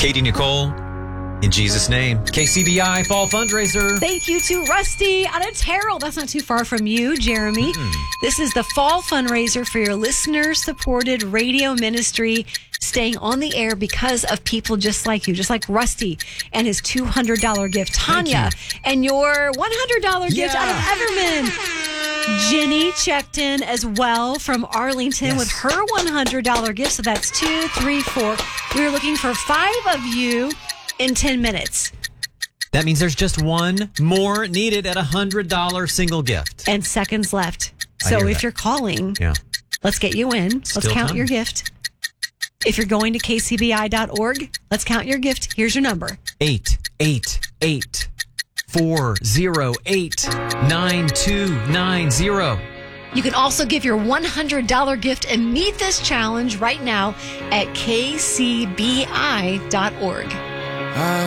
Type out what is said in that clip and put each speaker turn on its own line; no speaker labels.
Katie Nicole, in Jesus' name. KCBI Fall Fundraiser.
Thank you to Rusty out of Terrell. That's not too far from you, Jeremy. This is the fall fundraiser for your listener-supported radio ministry, staying on the air because of people just like you, just like Rusty and his $200 gift. Tanya and your $100 gift out of Everman. Jenny checked in as well from Arlington with her $100 gift. So that's 2, 3, 4. We were looking for 5 of you in 10 minutes.
That means there's just one more needed at $100 single gift.
And seconds left. So if you're calling, let's get you in. Let's count your gift. If you're going to kcbi.org, let's count your gift. Here's your number.
888-408-9290.
You can also give your $100 gift and meet this challenge right now at kcbi.org.